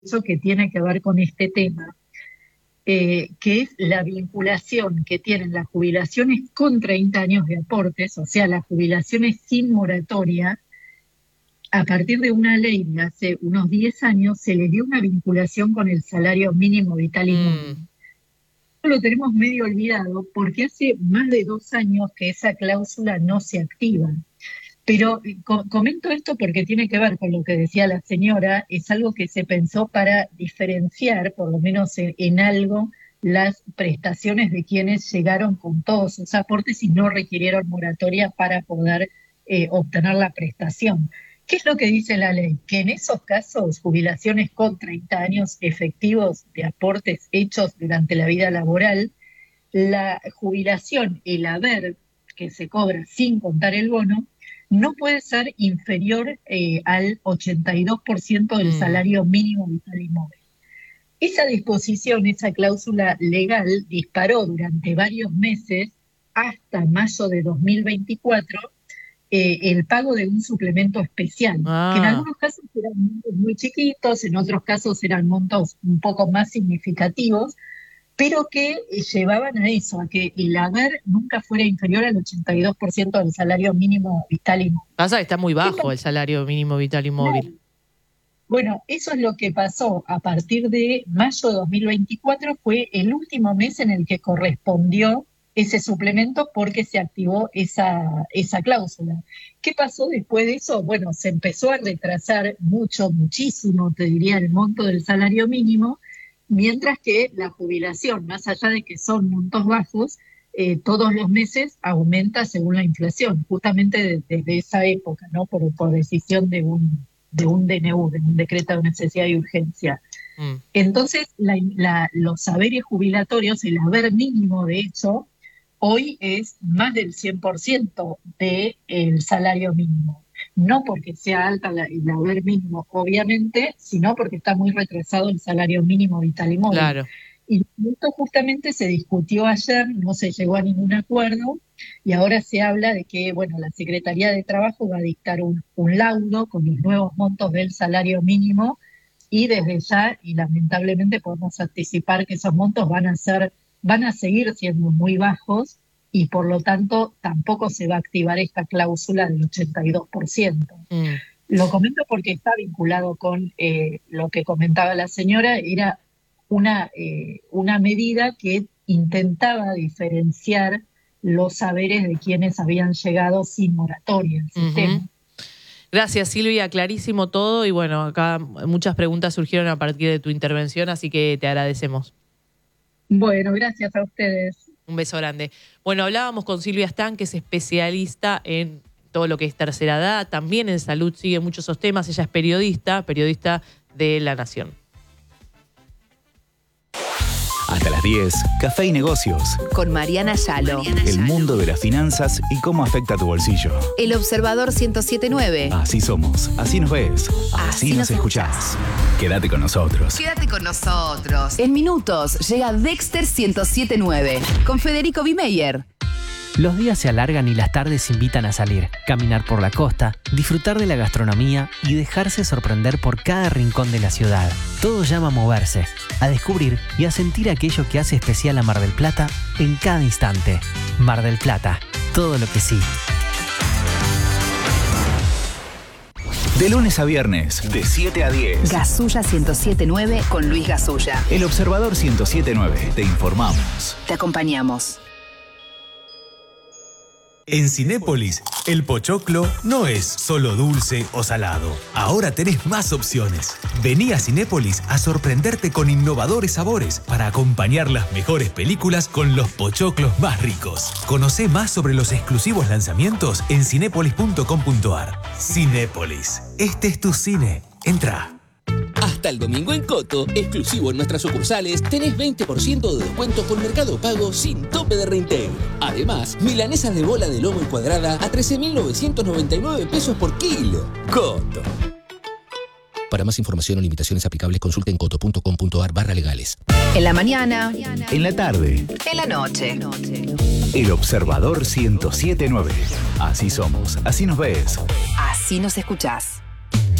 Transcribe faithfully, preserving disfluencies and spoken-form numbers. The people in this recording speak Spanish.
eso que tiene que ver con este tema, eh, que es la vinculación que tienen las jubilaciones con treinta años de aportes, o sea, las jubilaciones sin moratoria. A partir de una ley de hace unos diez años se le dio una vinculación con el salario mínimo vital y móvil. Mm. Lo tenemos medio olvidado porque hace más de dos años que esa cláusula no se activa. Pero co- comento esto porque tiene que ver con lo que decía la señora, es algo que se pensó para diferenciar, por lo menos en, en algo, las prestaciones de quienes llegaron con todos sus aportes y no requirieron moratoria para poder eh, obtener la prestación. ¿Qué es lo que dice la ley? Que en esos casos, jubilaciones con treinta años efectivos de aportes hechos durante la vida laboral, la jubilación, el haber que se cobra sin contar el bono, no puede ser inferior eh, al ochenta y dos por ciento del Mm. salario mínimo vital y móvil. Esa disposición, esa cláusula legal, disparó durante varios meses, hasta mayo de dos mil veinticuatro, eh, el pago de un suplemento especial, que en Ah, algunos casos eran montos muy chiquitos, en otros casos eran montos un poco más significativos, pero que eh, llevaban a eso, a que el haber nunca fuera inferior al ochenta y dos por ciento del salario mínimo vital y móvil. pasa que está muy ¿Qué bajo el salario mínimo vital y pasó? móvil. Bueno, eso es lo que pasó a partir de mayo de dos mil veinticuatro, fue el último mes en el que correspondió ese suplemento porque se activó esa, esa cláusula. ¿Qué pasó después de eso? Bueno, se empezó a retrasar mucho, muchísimo, te diría, el monto del salario mínimo, mientras que la jubilación, más allá de que son montos bajos, eh, todos los meses aumenta según la inflación, justamente de- desde esa época, ¿no? Por, por decisión de un, de un D N U, de un decreto de necesidad y urgencia. Mm. Entonces, la- la- los saberes jubilatorios, el haber mínimo, de hecho, hoy es más del cien por ciento del salario mínimo. No porque sea alta la- el haber mínimo, obviamente, sino porque está muy retrasado el salario mínimo vital y móvil. Claro. Y esto justamente se discutió ayer, no se llegó a ningún acuerdo, y ahora se habla de que, bueno, la Secretaría de Trabajo va a dictar un, un laudo con los nuevos montos del salario mínimo, y desde ya, y lamentablemente podemos anticipar que esos montos van a ser, van a seguir siendo muy bajos, y por lo tanto tampoco se va a activar esta cláusula del ochenta y dos por ciento. Mm. Lo comento porque está vinculado con eh, lo que comentaba la señora, era una, eh, una medida que intentaba diferenciar los saberes de quienes habían llegado sin moratoria al sistema. Ujú. Gracias, Silvia, clarísimo todo y bueno, acá muchas preguntas surgieron a partir de tu intervención, así que te agradecemos. Bueno, gracias a ustedes. Un beso grande. Bueno, hablábamos con Silvia Stan, que es especialista en todo lo que es tercera edad, también en salud, sigue muchos esos temas. Ella es periodista, periodista de La Nación. Hasta las diez, Café y Negocios. Con Mariana Yalo. El mundo de las finanzas y cómo afecta a tu bolsillo. El Observador ciento siete punto nueve. Así somos, así nos ves, así, Así nos nos escuchás. Quédate con nosotros. Quédate con nosotros. En minutos llega Dexter ciento siete punto nueve con Federico Bimeyer. Los días se alargan y las tardes invitan a salir, caminar por la costa, disfrutar de la gastronomía y dejarse sorprender por cada rincón de la ciudad. Todo llama a moverse, a descubrir y a sentir aquello que hace especial a Mar del Plata en cada instante. Mar del Plata, todo lo que sí. De lunes a viernes, de siete a diez. Gasulla ciento siete punto nueve con Luis Gasulla. El Observador ciento siete punto nueve. Te informamos. Te acompañamos. En Cinépolis, el pochoclo no es solo dulce o salado. Ahora tenés más opciones. Vení a Cinépolis a sorprenderte con innovadores sabores para acompañar las mejores películas con los pochoclos más ricos. Conocé más sobre los exclusivos lanzamientos en cinépolis punto com punto ar. Cinépolis, este es tu cine. Entra. Hasta el domingo en Coto, exclusivo en nuestras sucursales, tenés veinte por ciento de descuento con Mercado Pago sin tope de reintegro. Además, milanesas de bola de lomo encuadrada a trece mil novecientos noventa y nueve pesos por kilo. Coto. Para más información o limitaciones aplicables, consulten coto punto com punto ar barra legales. En la mañana. En la tarde. En la noche. El Observador ciento siete punto nueve. Así somos, así nos ves. Así nos escuchás.